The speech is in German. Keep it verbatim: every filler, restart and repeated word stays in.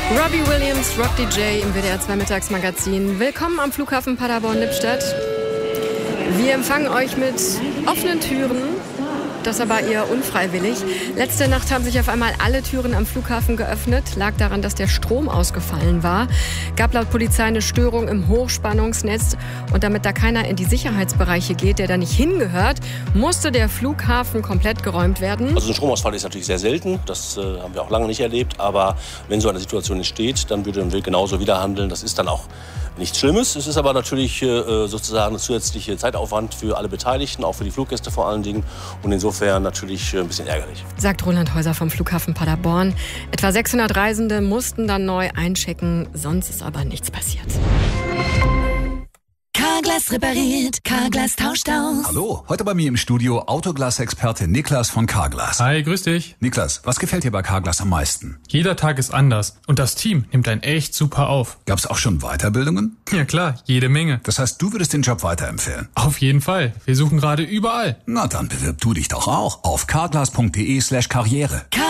Robbie Williams, Rock D J im W D R zwei Mittagsmagazin. Willkommen am Flughafen Paderborn-Lippstadt. Wir empfangen euch mit offenen Türen, das aber eher unfreiwillig. Letzte Nacht haben sich auf einmal alle Türen am Flughafen geöffnet. Lag daran, dass der Strom ausgefallen war. Gab laut Polizei eine Störung im Hochspannungsnetz. Und damit da keiner in die Sicherheitsbereiche geht, der da nicht hingehört, musste der Flughafen komplett geräumt werden. Also ein Stromausfall ist natürlich sehr selten. Das äh, haben wir auch lange nicht erlebt. Aber wenn so eine Situation entsteht, dann würde man genauso wieder handeln. Das ist dann auch nichts Schlimmes. Es ist aber natürlich äh, sozusagen ein zusätzlicher Zeitaufwand für alle Beteiligten, auch für die Fluggäste vor allen Dingen. Und insofern natürlich ein bisschen ärgerlich. Sagt Roland Häuser vom Flughafen Paderborn. Etwa sechshundert Reisende mussten dann neu einchecken, sonst ist aber nichts passiert. Carglass repariert, Carglass tauscht aus. Hallo, heute bei mir im Studio Autoglas-Experte Niklas von Carglass. Hi, grüß dich. Niklas, was gefällt dir bei Carglass am meisten? Jeder Tag ist anders und das Team nimmt einen echt super auf. Gab's auch schon Weiterbildungen? Ja klar, jede Menge. Das heißt, du würdest den Job weiterempfehlen? Auf jeden Fall. Wir suchen gerade überall. Na, dann bewirb du dich doch auch auf carglass punkt de slash karriere. Car-